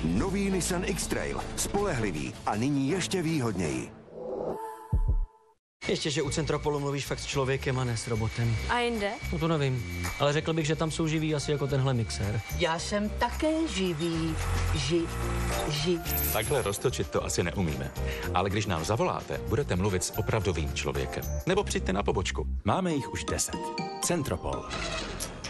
Nový Nissan X-Trail. Spolehlivý a nyní ještě výhodněji. Ještě, že u Centropolu mluvíš fakt s člověkem a ne s robotem. A jinde? No to nevím, ale řekl bych, že tam jsou živí asi jako tenhle mixér. Já jsem také živý. Takhle roztočit to asi neumíme. Ale když nám zavoláte, budete mluvit s opravdovým člověkem. Nebo přijďte na pobočku. Máme jich už 10. Centropol.